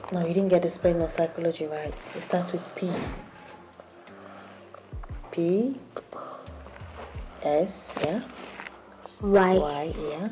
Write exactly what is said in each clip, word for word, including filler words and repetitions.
No, you didn't get the spelling of psychology right. It starts with P. P. S. Yeah. Y. Y. Yeah.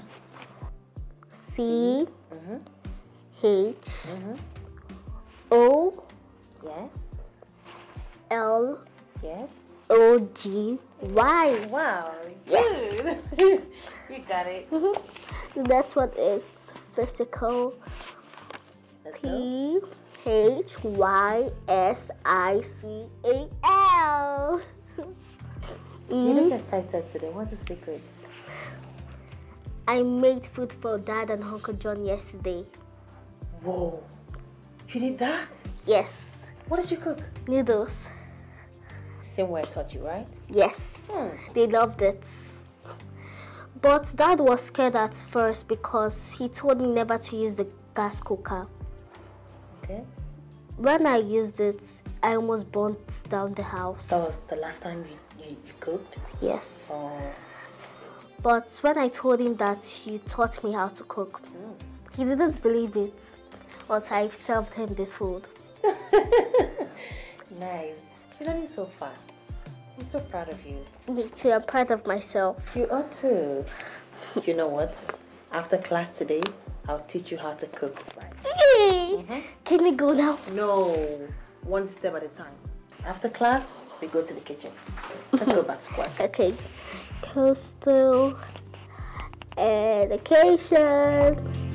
C. Mm-hmm. H. Mm-hmm. O. Yes. L. Yes. O. G. Y. Wow. Yes. Good. You got it. Mm-hmm. That's what is physical. Let's P H Y S I C A L. You look excited today. What's the secret? I made food for Dad and Uncle John yesterday. Whoa. You did that? Yes. What did you cook? Noodles. Same way I taught you, right? Yes. Hmm. They loved it. But Dad was scared at first because he told me never to use the gas cooker. Okay. When I used it, I almost burnt down the house. That was the last time you, you, you cooked? Yes. Oh. But when I told him that you taught me how to cook, Mm. he didn't believe it until I served him the food. Nice. You're learning so fast. I'm so proud of you. Me too, I'm proud of myself. You ought to. You know what? After class today, I'll teach you how to cook rice. Mm-hmm. Can we go now? No, one step at a time. After class, we go to the kitchen. Let's go back to class. Okay. Coastal education.